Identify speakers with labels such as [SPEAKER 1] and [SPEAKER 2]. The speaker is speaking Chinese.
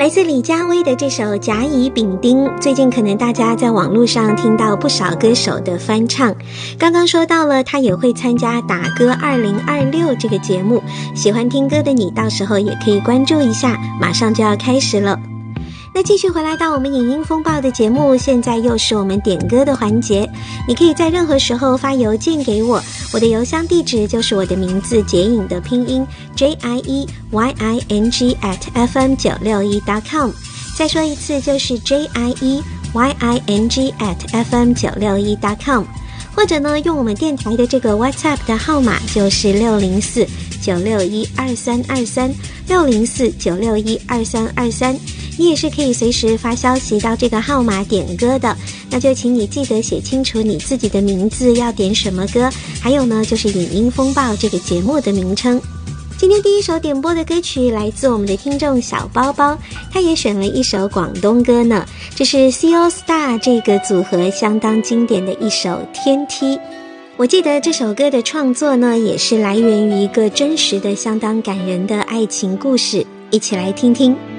[SPEAKER 1] 来自李佳薇的这首《甲乙丙丁》，最近可能大家在网络上听到不少歌手的翻唱。刚刚说到了他也会参加打歌2026这个节目，喜欢听歌的你到时候也可以关注一下，马上就要开始了。那继续回来到我们影音风暴的节目，现在又是我们点歌的环节。你可以在任何时候发邮件给我，我的邮箱地址就是我的名字结影的拼音 JIEYING@fm961.com。 再说一次，就是 JIEYING@fm961.com。 或者呢，用我们电台的这个 WhatsApp 的号码，就是604-961-2323 604-961-2323。你也是可以随时发消息到这个号码点歌的，那就请你记得写清楚你自己的名字，要点什么歌，还有呢就是影音风暴这个节目的名称。今天第一首点播的歌曲来自我们的听众小包包，他也选了一首广东歌呢，这是 C All Star 这个组合相当经典的一首天梯。我记得这首歌的创作呢，也是来源于一个真实的相当感人的爱情故事，一起来听听。